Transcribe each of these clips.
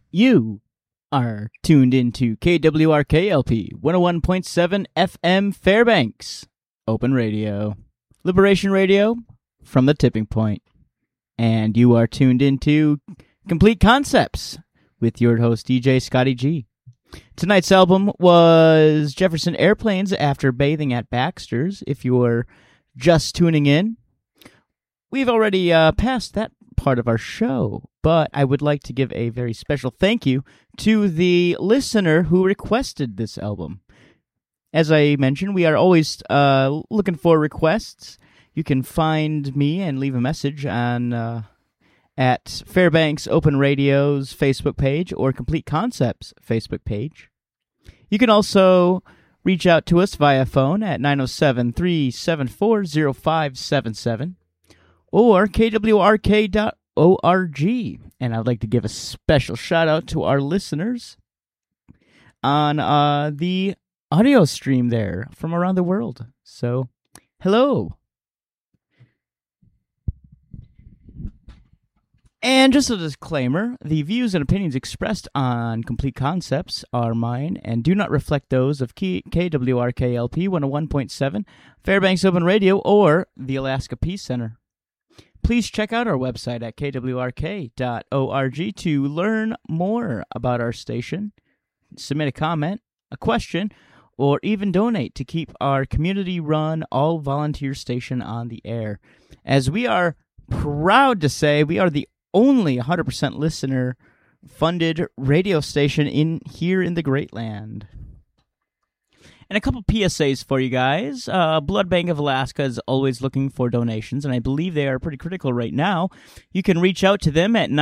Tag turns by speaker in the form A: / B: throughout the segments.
A: You are tuned into KWRK-LP 101.7 FM Fairbanks, Open Radio, Liberation Radio from the Tipping Point. And you are tuned into Complete Concepts with your host, DJ Scotty G. Tonight's album was Jefferson Airplanes After Bathing at Baxter's. If you're just tuning in, we've already passed that part of our show, but I would like to give a very special thank you to the listener who requested this album. As I mentioned, we are always looking for requests. You can find me and leave a message on at Fairbanks Open Radio's Facebook page or Complete Concepts Facebook page. You can also reach out to us via phone at 907-374-0577 or kwrk.org. And I'd like to give a special shout out to our listeners on the audio stream there from around the world. So, hello. And just a disclaimer, the views and opinions expressed on Complete Concepts are mine and do not reflect those of KWRK-LP 101.7, Fairbanks Open Radio, or the Alaska Peace Center. Please check out our website at kwrk.org to learn more about our station, submit a comment, a question, or even donate to keep our community-run, all-volunteer station on the air. As we are proud to say, we are the only 100% listener-funded radio station here in the Great Land. And a couple PSAs for you guys. Blood Bank of Alaska is always looking for donations, and I believe they are pretty critical right now. You can reach out to them at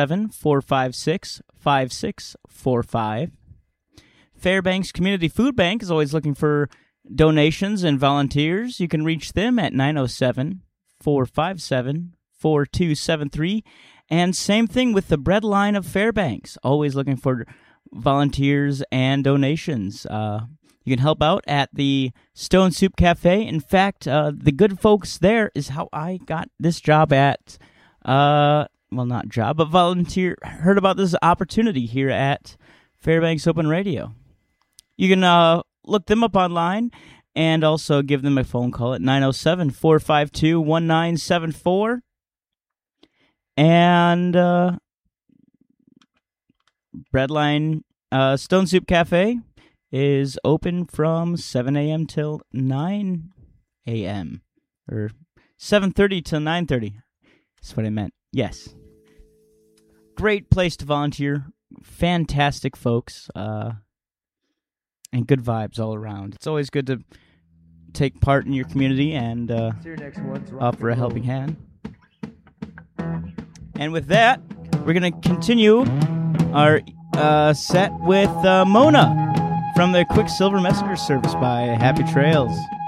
A: 907-456-5645. Fairbanks Community Food Bank is always looking for donations and volunteers. You can reach them at 907-457-4273. And same thing with the Bread Line of Fairbanks, always looking for volunteers and donations. You can help out at the Stone Soup Cafe. In fact, the good folks there is how I got this job at, not job, but volunteer, heard about this opportunity here at Fairbanks Open Radio. You can look them up online and also give them a phone call at 907-452-1974. And Breadline Stone Soup Cafe is open from 7 a.m. till 9 a.m. Or 7:30 till 9:30. That's what I meant. Yes. Great place to volunteer. Fantastic folks. And good vibes all around. It's always good to take part in your community and offer a helping hand. And with that, we're going to continue our set with Mona from the Quicksilver Messenger Service by Happy Trails.